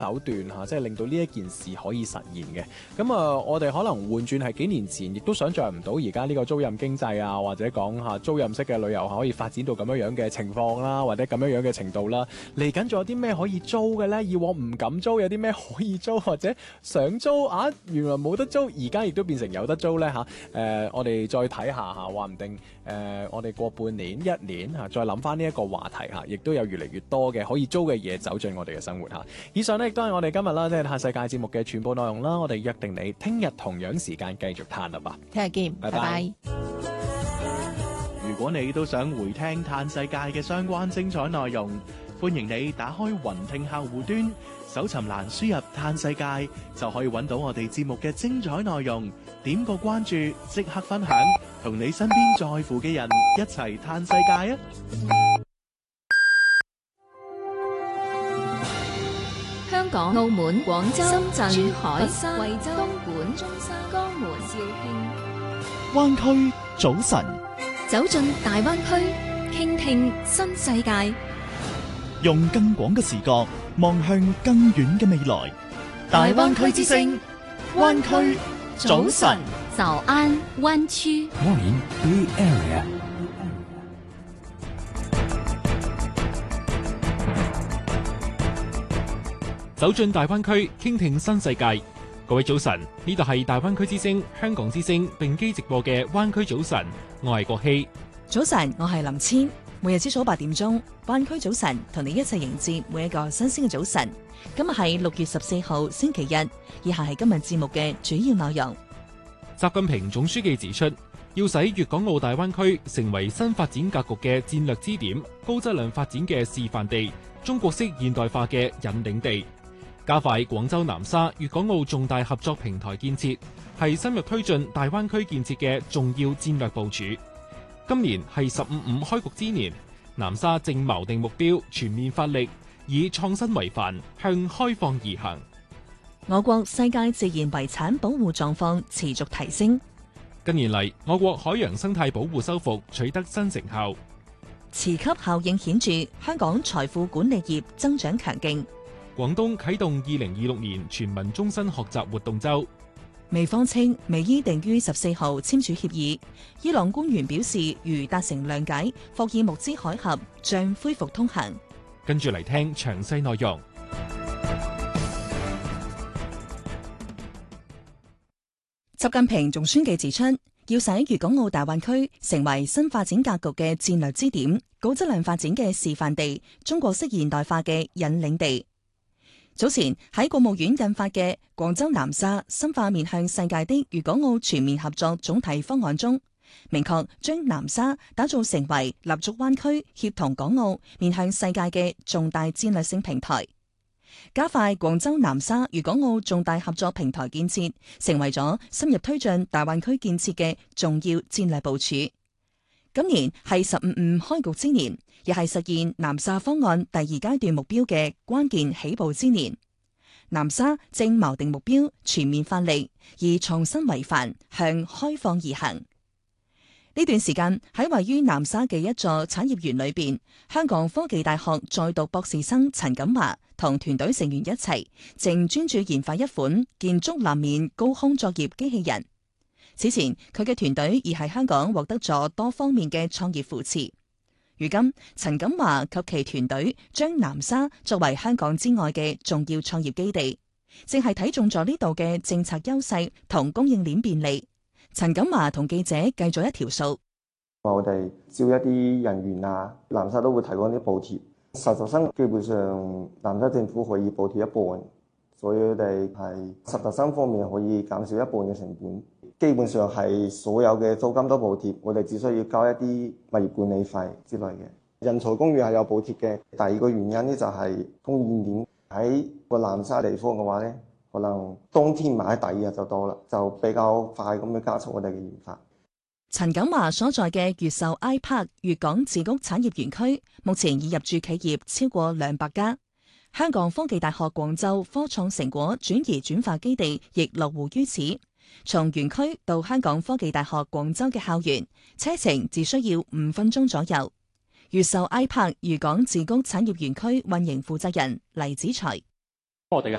手段嚇，即係令到呢一件事可以實現嘅。咁我哋可能換轉係幾年前，亦都想像唔到而家呢個租賃經濟啊，或者講下租賃式嘅旅遊可以發展到咁樣嘅情況啦，或者咁樣嘅程度啦。嚟緊仲有啲咩可以租嘅呢？以往唔敢租，有啲咩可以租，或者想租啊？原來冇得租，而家亦都變成有得租呢。我哋再睇下嚇，話唔定我哋過半年、一年嚇，再諗翻呢一個話題嚇，亦都有越嚟越多嘅可以租嘅嘢走進我哋嘅生活嚇。以上呢，亦都係我哋今日啦，即係嘆世界節目嘅全部內容啦。我哋約定你聽日同樣時間繼續嘆啦吧。 聽日見，拜拜。 如果你都想回聽嘆世界嘅相關精彩內容，歡迎你打開雲聽客戶端，搜尋欄輸入嘆世界，就可以揾到我哋節目嘅精彩內容。點個關注，即刻分享，同你身邊在乎嘅人一齊嘆世界啊！ 香港、澳門、廣州、深圳、珠海、佛山、惠州、東莞、中山、江門、肇慶。 灣區早晨， 走進大灣區，傾聽新世界， 用更廣嘅視角望向更遠嘅未來。大灣區之聲，灣區早晨， 早安灣區。 Morning Bay Area。 走進大灣區，傾聽新世界。各位早晨，呢度係大灣區之聲、香港之聲並機直播嘅灣區早晨，我係郭希。 早晨，我係林千。每日朝早8點鐘，灣區早晨同你一齊迎接每一個新鮮嘅早晨。今日係6月14號星期日，以下係今日節目嘅主要內容。 習近平總書記指出，要使粵港澳大灣區成為新發展格局嘅戰略支點、高質量發展嘅示範地、中國式現代化嘅引領地。加快廣州南沙粵港澳重大合作平台建設，係深入推進大灣區建設嘅重要戰略部署。今年係15.5開局之年，南沙正錨定目標，全面發力，以創新為範，向開放而行。 我國世界自然遺產保護狀況持續提升。 近年嚟，我國海洋生態保護修復取得新成效， 磁級效應顯著，香港財富管理業增長強勁。 廣東啟動2026年全民終身學習活動週。 美方稱美伊定於14號簽署協議，伊朗官員表示如達成諒解，霍爾木茲海峽將恢復通行。 跟住嚟聽詳細內容。 習近平總書記指出，要使粵港澳大灣區成為新發展格局嘅戰略支點、高質量發展嘅示範地、中國式現代化嘅引領地。早前喺國務院印發嘅廣州南沙深化面向世界的粵港澳全面合作總體方案中，明確將南沙打造成為立足灣區、協同港澳面向世界嘅重大戰略性平台，加快廣州南沙粵港澳重大合作平台建設，成為咗深入推進大灣區建設嘅重要戰略部署。今年係15.5開局之年，亦係實現南沙方案第2階段目標嘅關鍵起步之年。南沙正錨定目標，全面發力，以創新為範，向開放而行。呢段時間喺位於南沙嘅一座產業園裏邊，香港科技大學在讀博士生陳錦華同團隊成員一齊，正專注研發一款建築立面高空作業機器人。此前，佢嘅團隊已喺香港獲得咗多方面嘅創業扶持。如今，陳錦華及其團隊將南沙作為香港之外嘅重要創業基地，正係睇中咗呢度嘅政策優勢同供應鏈便利。陳錦華同記者計咗一條數， 我哋招一啲人員啊，南沙都會提供啲補貼，實習生基本上南沙政府可以補貼一半，所以佢哋係實習生方面可以減少一半嘅成本。基本上係所有嘅租金都補貼，我哋只需要交一啲物業管理費之類嘅。人才公寓係有補貼嘅。第二個原因呢，就係供應鏈喺個南沙地方嘅話呢，可能冬天買第2日就多啦，就比較快咁樣加速我哋嘅研發。 陳錦華所在嘅越秀 iPark 粵港自谷產業園區，目前已入駐企業超過200家。香港科技大學廣州科創成果轉移轉化基地亦落戶於此。從園區到香港科技大學廣州嘅校園，車程只需要5分鐘左右。越秀 iPark 粵港自谷產業園區運營負責人黎子才。 我哋嘅